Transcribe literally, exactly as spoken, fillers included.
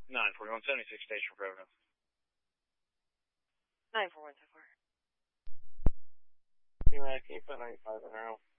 nine forty-one seventy-six, station for evidence. nine four one so far. Hey, Matt, can you put ninety-five in Arrow?